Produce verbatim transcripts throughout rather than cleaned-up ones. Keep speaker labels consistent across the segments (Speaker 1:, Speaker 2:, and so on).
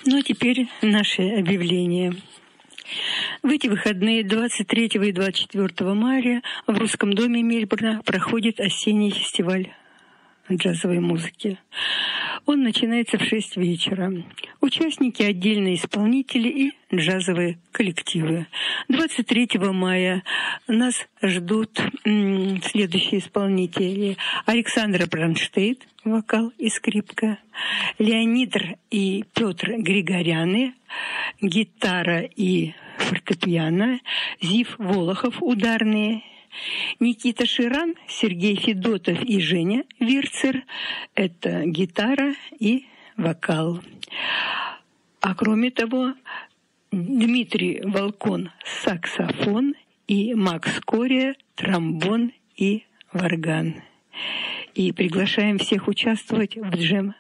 Speaker 1: Ну а теперь наше объявление. В эти выходные двадцать третьего и двадцать четвёртого мая в Русском доме Мельбурна проходит осенний фестиваль джазовой музыки. Он начинается в шесть вечера. Участники — отдельные исполнители и джазовые коллективы. двадцать третьего мая нас ждут м, следующие исполнители. Александра Бронштейн, вокал и скрипка. Леонид и Петр Григоряны, гитара и фортепиано. Зив Волохов, ударные. Никита Ширан, Сергей Федотов и Женя Вирцер – это гитара и вокал. А кроме того, Дмитрий Волкон – саксофон и Макс Кория – тромбон и варган. И приглашаем всех участвовать в джем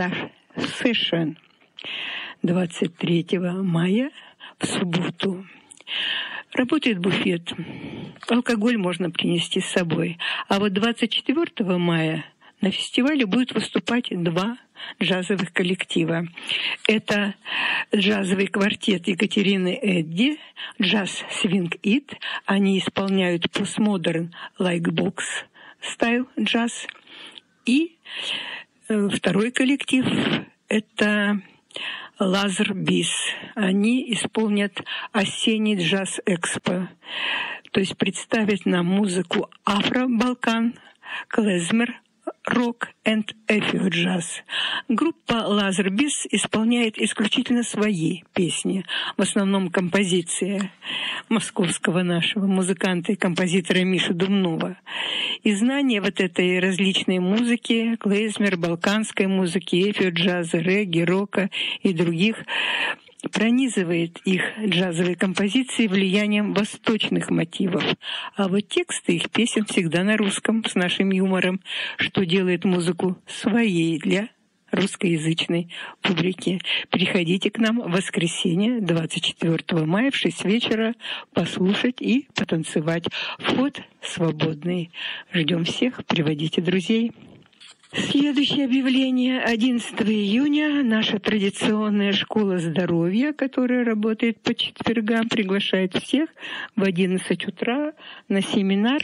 Speaker 1: сэшн двадцать третьего мая в субботу. Работает буфет. Алкоголь можно принести с собой. А вот двадцать четвёртого мая на фестивале будут выступать два джазовых коллектива. Это джазовый квартет Екатерины Эдди, джаз Swing It. Они исполняют постмодерн лайкбокс стайл джаз. И второй коллектив – это Лазер Бис. Они исполнят осенний джаз-экспо, то есть представят нам музыку афро-балкан, клезмер, рок и эфио-джаз. Группа Лазер Бис исполняет исключительно свои песни, в основном композиции московского нашего музыканта и композитора Миши Думнова. И знание вот этой различной музыки, клезмер, балканской музыки, эфио-джаза, регги, рока и других, пронизывает их джазовые композиции влиянием восточных мотивов. А вот тексты их песен всегда на русском, с нашим юмором, что делает музыку своей для русскоязычной публики. Приходите к нам в воскресенье, двадцать четвёртого мая в шесть вечера послушать и потанцевать. Вход свободный. Ждем всех, приводите друзей. Следующее объявление. одиннадцатого июня наша традиционная школа здоровья, которая работает по четвергам, приглашает всех в одиннадцать утра на семинар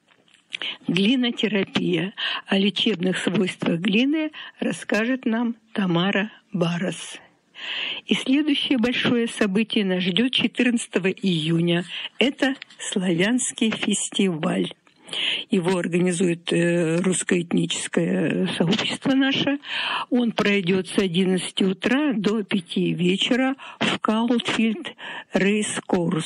Speaker 1: «Глинотерапия». О лечебных свойствах глины расскажет нам Тамара Барас. И следующее большое событие нас ждет четырнадцатого июня. Это славянский фестиваль. Его организует э, русскоэтническое сообщество наше. Он пройдет с одиннадцати утра до пяти вечера в Каултфилд Рейскорс.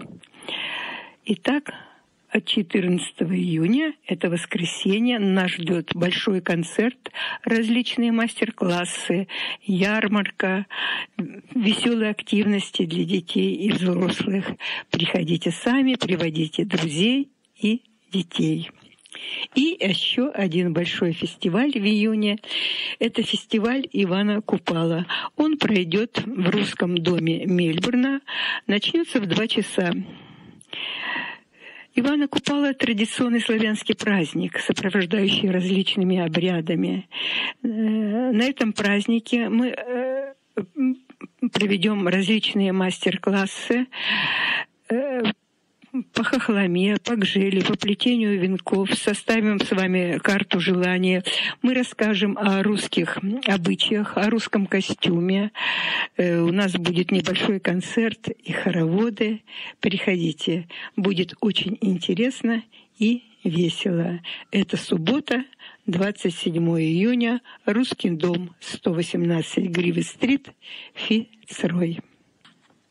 Speaker 1: Итак, от четырнадцатого июня, это воскресенье, нас ждет большой концерт, различные мастер-классы, ярмарка, веселые активности для детей и взрослых. Приходите сами, приводите друзей и детей. И еще один большой фестиваль в июне. Это фестиваль Ивана Купала. Он пройдет в Русском доме Мельбурна. Начнется в два часа. Ивана Купала — традиционный славянский праздник, сопровождающий различными обрядами. На этом празднике мы проведем различные мастер-классы по хохломе, по гжеле, по плетению венков, составим с вами карту желания. Мы расскажем о русских обычаях, о русском костюме. У нас будет небольшой концерт и хороводы. Приходите, будет очень интересно и весело. Это суббота, двадцать седьмого июня, Русский дом, сто восемнадцать Гривы-стрит, Фицрой.